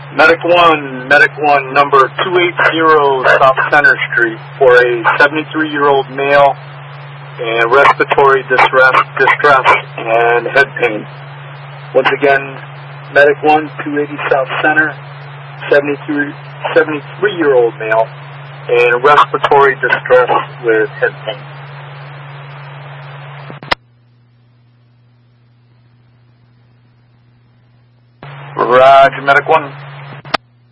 Medic 1, number 280 South Center Street for a 73-year-old male and respiratory distress and head pain. Once again, Medic 1, 280 South Center, 73-year-old male and respiratory distress with head pain. Roger, Medic 1.